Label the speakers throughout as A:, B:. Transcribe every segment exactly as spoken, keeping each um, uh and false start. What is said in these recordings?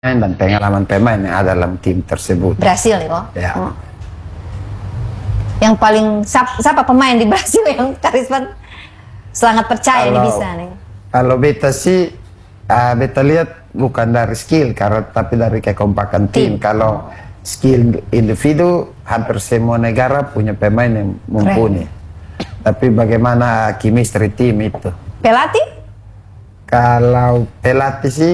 A: dan pengalaman pemain yang ada dalam tim tersebut.
B: Brasil ya.
A: Ya.
B: Hmm. Yang paling siapa pemain di Brasil yang Karisman sangat percaya kalau, nih bisa nih?
A: Kalau beta sih, uh, beta lihat bukan dari skill, karena tapi dari kekompakan tim. tim. Kalau skill individu, hampir semua negara punya pemain yang mumpuni. Keren. Tapi bagaimana chemistry tim itu?
B: Pelatih?
A: Kalau pelatih sih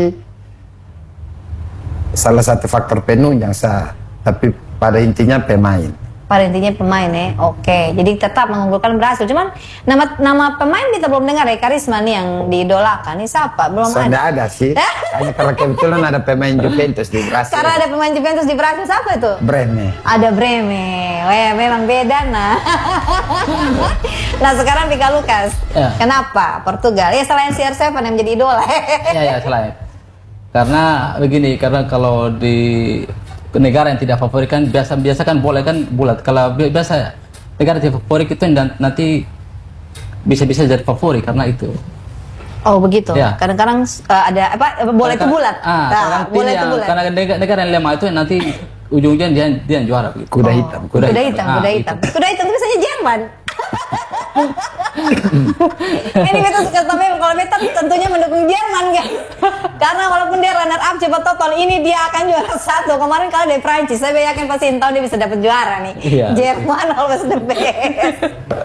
A: salah satu faktor penunjang sah, tapi pada intinya pemain.
B: Pada intinya pemain ya, oke. Jadi tetap mengunggulkan Brasil. Cuman nama nama pemain kita belum dengar ya, Karisma nih yang diidolakan. Ini siapa? Belum
A: so,
B: ada.
A: ada sih. Hanya karena kebetulan ada pemain Juventus di Brasil.
B: Karena ada pemain Juventus di Brasil, siapa itu?
A: Breme.
B: Ada Breme. Weh, memang beda nah. Nah sekarang Pika Lucas. Ya. Kenapa Portugal? Ya selain C R tujuh yang menjadi idola.
C: Iya ya selain. Karena begini, karena kalau di negara yang tidak favorit kan biasa biasa kan boleh kan bulat. Kalau biasa negara tidak favorit itu dan nanti bisa-bisa jadi favorit karena itu.
B: Oh begitu.
C: Ya.
B: Kadang-kadang uh, ada apa boleh itu bulat.
C: Ah, nah, boleh itu bulat. Karena negara, negara yang lemah itu nanti ujung-ujungnya dia dia yang juara.
A: Kuda hitam.
B: Oh, kuda, hitam, kuda hitam,
C: ah,
B: kuda hitam. Kuda hitam itu biasanya Jerman. Ini beta suka sama kalau beta tentunya mendukung Jerman guys. Karena walaupun dia runner up cepat total, ini dia akan juara satu. Kemarin kalau dari Prancis, saya yakin pasti tahun dia bisa dapat juara nih. Iya. Jerman always the best.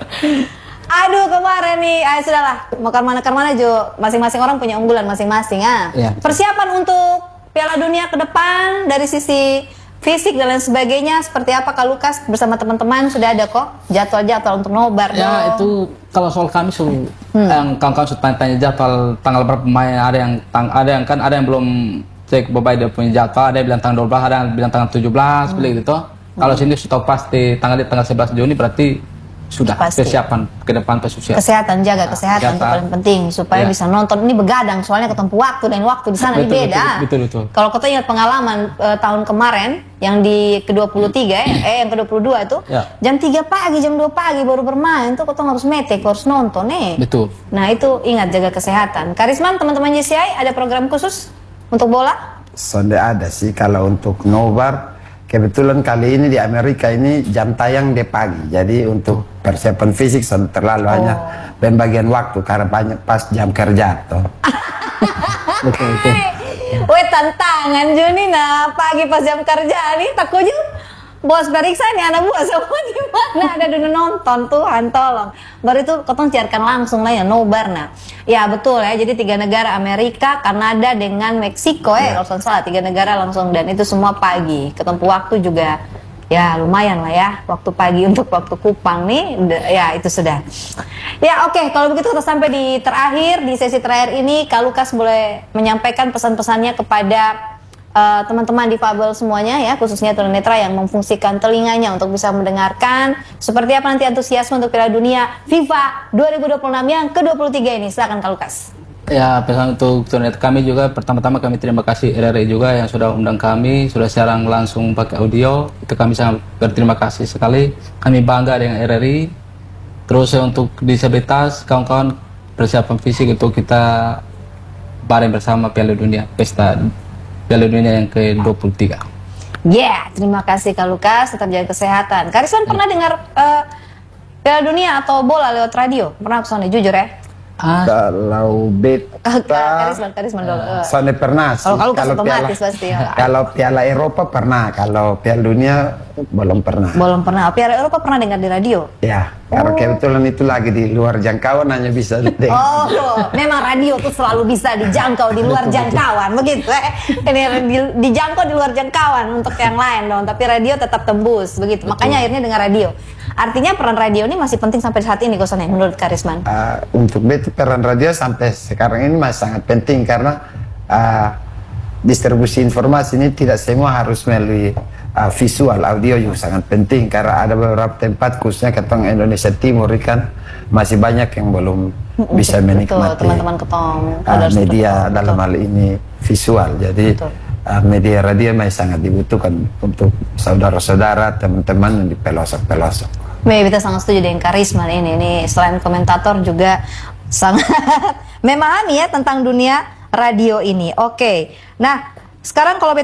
B: Aduh kemarin nih, ayo sudahlah, mau kemana kemana Jo, masing-masing orang punya unggulan masing-masing ah. Iya. Persiapan untuk Piala Dunia ke depan dari sisi fisik dan lain sebagainya seperti apa Kak Lucas bersama teman-teman sudah ada kok jadwal-jadwal untuk nobar
C: ya dong. Itu kalau soal kami so, hmm. yang kawan-kawan sudah tanya jadwal tanggal berapa pemain, ada yang tang, ada yang kan ada yang belum cek beberapa dia punya jadwal, ada yang bilang tanggal dua belas, ada yang bilang tanggal tujuh belas, hmm. begitu gitu. Hmm. Kalau sini sudah pasti tanggal tanggal sebelas Juni berarti sudah pasti. Persiapan ke depan persiapan.
B: Kesehatan jaga kesehatan itu paling penting supaya ya. Bisa nonton. Ini begadang soalnya ketemu waktu dan waktu di sana betul, ini beda.
C: Betul betul. betul.
B: Kalau kita ingat pengalaman uh, tahun kemarin yang di ke dua puluh tiga ya, eh yang ke dua puluh dua itu ya. Jam tiga pagi, jam dua pagi baru bermain tuh kita harus metek, harus nonton nih.
C: Betul.
B: Nah, itu ingat jaga kesehatan. Karisman, teman-teman J C I ada program khusus untuk bola?
A: Sudah ada sih kalau untuk nobar. Kebetulan kali ini di Amerika ini jam tayang di pagi, jadi untuk persiapan fisik terlalu oh. hanya pembagian waktu karena banyak pas jam kerja tuh.
C: Betul betul.
B: Weh tantangan Juni nah pagi pas jam kerja nih takutnya bos periksa nih anak buah semua di mana ada dulu nonton Tuhan tolong. Baru itu ketong siarkan langsung lah ya nobar nah. Ya betul ya, jadi tiga negara Amerika, Kanada dengan Meksiko ya, kalau yeah. salah tiga negara langsung dan itu semua pagi. Ketemu waktu juga ya lumayan lah ya waktu pagi untuk waktu Kupang nih ya itu sudah. Ya oke okay. Kalau begitu kita sampai di terakhir di sesi terakhir ini Kak Lucas boleh menyampaikan pesan-pesannya kepada Uh, teman-teman difabel semuanya ya, khususnya tunanetra yang memfungsikan telinganya untuk bisa mendengarkan seperti apa nanti antusiasme untuk Piala Dunia FIFA dua ribu dua puluh enam yang ke dua puluh tiga ini. Silakan Kak Lucas.
C: Ya, pesan untuk tunanetra kami juga, pertama-tama kami terima kasih R R I juga yang sudah undang kami, sudah siaran langsung pakai audio, itu kami sangat berterima kasih sekali. Kami bangga dengan R R I. Terus untuk disabilitas, kawan-kawan persiapan fisik untuk kita bareng bersama Piala Dunia Pesta Piala Dunia yang ke dua puluh tiga.
B: Ya, yeah, terima kasih Kak Lucas, tetap jaga kesehatan. Karisman pernah dengar uh, Piala Dunia atau bola lewat radio? Pernah kesana jujur ya?
A: Ah. Kalau beta
B: Karisman, Karisman dulu. Uh.
A: Soalnya pernah sih.
B: Kalau Kak Lucas otomatis
A: piala,
B: pasti. Ya.
A: Kalau Piala Eropa pernah, kalau Piala Dunia belum pernah.
B: Belum pernah. Piala Eropa pernah dengar di radio?
A: Ya, karena oh. kebetulan itu lagi di luar jangkauan hanya bisa dengar.
B: Oh, memang radio tuh selalu bisa dijangkau di luar betul, jangkauan, betul. Begitu eh. Ini di, dijangkau di luar jangkauan untuk yang lain dong, tapi radio tetap tembus begitu. Betul. Makanya akhirnya dengar radio. Artinya peran radio ini masih penting sampai saat ini Kosan menurut Karisman. Uh,
A: untuk beta peran radio sampai sekarang ini masih sangat penting karena uh, distribusi informasi ini tidak semua harus melalui uh, visual, audio juga sangat penting karena ada beberapa tempat khususnya ketong Indonesia Timur kan masih banyak yang belum bisa menikmati
B: teman-teman ketong
A: uh, media betul, dalam betul. Hal ini visual. Jadi uh, media radio masih sangat dibutuhkan untuk saudara-saudara, teman-teman di pelosok-pelosok.
B: Baik, kita sangat setuju dengan Karisman ini. Ini selain komentator juga sangat memahami ya tentang dunia radio ini. Oke, nah Sekarang kalau